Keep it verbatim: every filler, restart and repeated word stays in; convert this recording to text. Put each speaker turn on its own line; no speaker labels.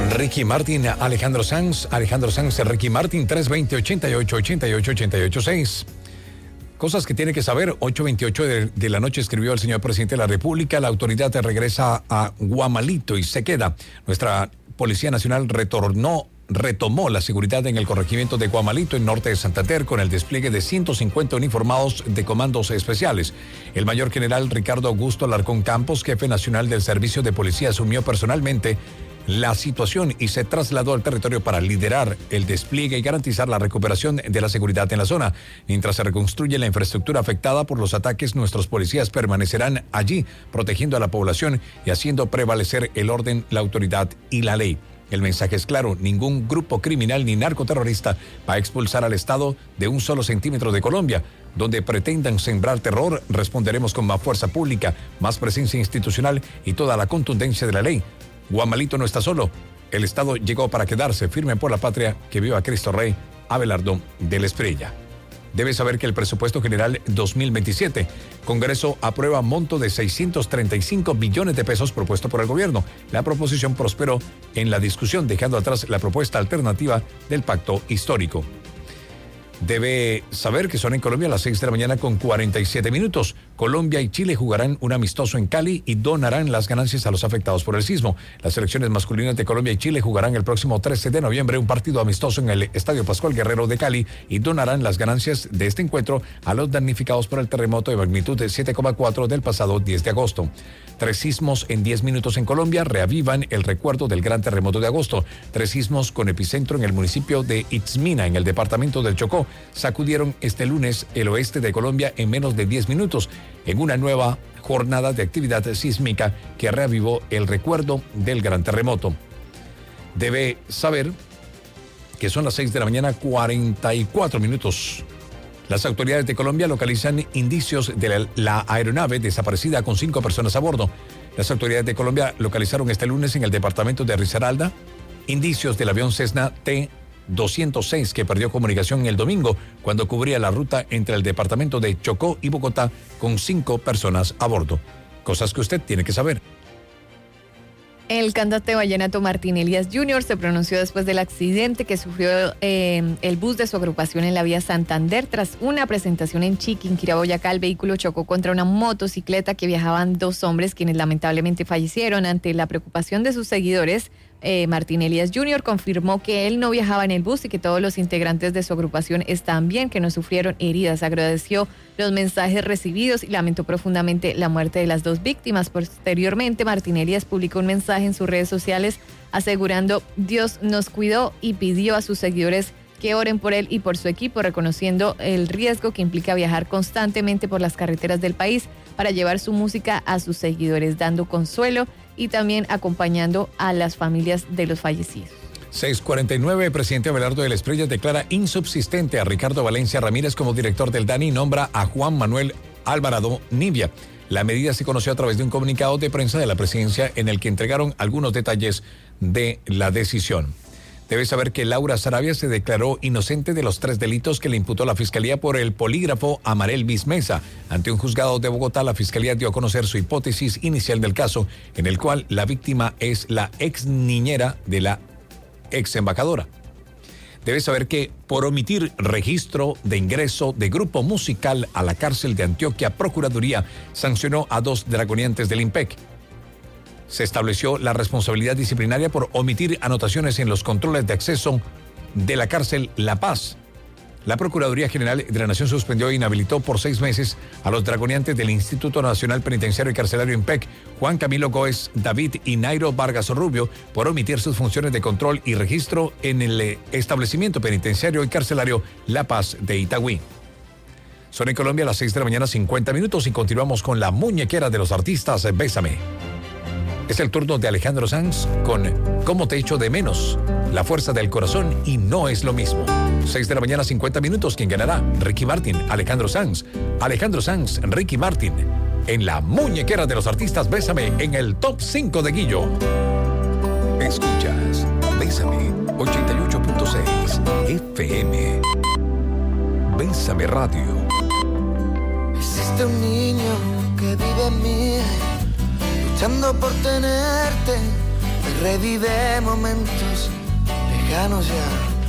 Ricky Martin, Alejandro Sanz, Alejandro Sanz, Ricky Martin, tres veinte, ochenta y ocho, ochenta y ocho, ochenta y ocho, seis. Cosas que tiene que saber, ocho veintiocho de, de la noche escribió el señor presidente de la República, la autoridad regresa a Guamalito y se queda. Nuestra Policía Nacional retornó, retomó la seguridad en el corregimiento de Guamalito, en norte de Santander, con el despliegue de ciento cincuenta uniformados de comandos especiales. El mayor general Ricardo Augusto Alarcón Campos, jefe nacional del Servicio de Policía, asumió personalmente la situación y se trasladó al territorio para liderar el despliegue y garantizar la recuperación de la seguridad en la zona. Mientras se reconstruye la infraestructura afectada por los ataques, nuestros policías permanecerán allí, protegiendo a la población y haciendo prevalecer el orden, la autoridad y la ley. El mensaje es claro: ningún grupo criminal ni narcoterrorista va a expulsar al Estado de un solo centímetro de Colombia. Donde pretendan sembrar terror, responderemos con más fuerza pública, más presencia institucional y toda la contundencia de la ley. Guamalito no está solo. El Estado llegó para quedarse. Firme por la patria, que viva Cristo Rey. Abelardo de la Espriella. Debe saber que el presupuesto general dos mil veintisiete, Congreso aprueba monto de seiscientos treinta y cinco billones de pesos propuesto por el gobierno. La proposición prosperó en la discusión, dejando atrás la propuesta alternativa del pacto histórico. Debe saber que son en Colombia a las seis de la mañana con cuarenta y siete minutos. Colombia y Chile jugarán un amistoso en Cali y donarán las ganancias a los afectados por el sismo. Las selecciones masculinas de Colombia y Chile jugarán el próximo trece de noviembre un partido amistoso en el Estadio Pascual Guerrero de Cali y donarán las ganancias de este encuentro a los damnificados por el terremoto de magnitud de siete coma cuatro del pasado diez de agosto. Tres sismos en diez minutos en Colombia reavivan el recuerdo del gran terremoto de agosto. Tres sismos con epicentro en el municipio de Itzmina, en el departamento del Chocó, sacudieron este lunes el oeste de Colombia en menos de diez minutos, en una nueva jornada de actividad sísmica que reavivó el recuerdo del gran terremoto. Debe saber que son las seis de la mañana, cuarenta y cuatro minutos. Las autoridades de Colombia localizan indicios de la, la aeronave desaparecida con cinco personas a bordo. Las autoridades de Colombia localizaron este lunes en el departamento de Risaralda indicios del avión Cessna T doscientos seis que perdió comunicación el domingo cuando cubría la ruta entre el departamento de Chocó y Bogotá con cinco personas a bordo. Cosas que usted tiene que saber.
El cantante vallenato Martín Elías junior se pronunció después del accidente que sufrió eh, el bus de su agrupación en la vía Santander. Tras una presentación en Chiquinquirá, Boyacá, el vehículo chocó contra una motocicleta que viajaban dos hombres, quienes lamentablemente fallecieron. Ante la preocupación de sus seguidores, eh, Martín Elías junior confirmó que él no viajaba en el bus y que todos los integrantes de su agrupación están bien, que no sufrieron heridas. Agradeció los mensajes recibidos y lamentó profundamente la muerte de las dos víctimas. Posteriormente, Martín Elías publicó un mensaje en sus redes sociales asegurando: Dios nos cuidó, y pidió a sus seguidores que oren por él y por su equipo, reconociendo el riesgo que implica viajar constantemente por las carreteras del país para llevar su música a sus seguidores, dando consuelo y también acompañando a las familias de los fallecidos.
seis cuarenta y nueve, el presidente Abelardo de la Espriella declara insubsistente a Ricardo Valencia Ramírez como director del DANI y nombra a Juan Manuel Alvarado Nivia. La medida se conoció a través de un comunicado de prensa de la presidencia en el que entregaron algunos detalles de la decisión. Debe saber que Laura Sarabia se declaró inocente de los tres delitos que le imputó la Fiscalía por el polígrafo a Marel Bismesa. Ante un juzgado de Bogotá, la Fiscalía dio a conocer su hipótesis inicial del caso, en el cual la víctima es la ex niñera de la ex embajadora. Debe saber que por omitir registro de ingreso de grupo musical a la cárcel de Antioquia, Procuraduría sancionó a dos dragoniantes del IMPEC. Se estableció la responsabilidad disciplinaria por omitir anotaciones en los controles de acceso de la cárcel La Paz. La Procuraduría General de la Nación suspendió e inhabilitó por seis meses a los dragoniantes del Instituto Nacional Penitenciario y Carcelario IMPEC, Juan Camilo Góez David y Nairo Vargas Rubio, por omitir sus funciones de control y registro en el establecimiento penitenciario y carcelario La Paz de Itagüí. Son en Colombia a las seis de la mañana, cincuenta minutos, y continuamos con la muñequera de los artistas, Bésame. Es el turno de Alejandro Sanz con Cómo te echo de menos, la fuerza del corazón y no es lo mismo. seis de la mañana, cincuenta minutos. ¿Quién ganará? Ricky Martin, Alejandro Sanz. Alejandro Sanz, Ricky Martin. En la muñequera de los artistas, Bésame, en el top cinco de Guillo. Escuchas Bésame, ochenta y ocho punto seis F M. Bésame Radio.
Existe un niño que vive en mí, luchando por tenerte, revive momentos lejanos ya.